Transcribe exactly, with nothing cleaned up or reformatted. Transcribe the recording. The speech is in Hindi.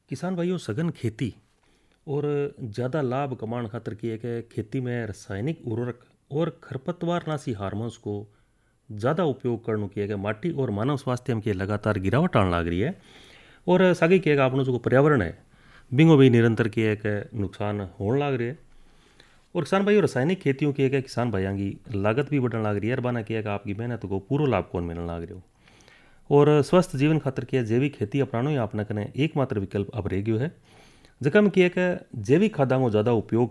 किसान भाइयों सघन खेती और ज़्यादा लाभ कमाने खातर की है कि खेती में रासायनिक उर्वरक और खरपतवारनाशी हार्मोन्स को ज़्यादा उपयोग करने की है कि माटी और मानव स्वास्थ्य में की लगातार गिरावट आने लग रही है। और सागे की है कि आपनो जो पर्यावरण है बिंगो भी निरंतर की है कि नुकसान होने लग रही है। और किसान भाइयों रासायनिक खेतियों की है कि किसान भाइयों की लागत भी बढ़ने लग रही है और बाना की है कि आपकी मेहनत को पूरा लाभ कौन मिलने लग रही हो। और स्वस्थ जीवन खातर की है जैविक खेती अपनानो ही अपना कने एकमात्र विकल्प अब रह गयो है। जका में की है कि जैविक खादा को ज़्यादा उपयोग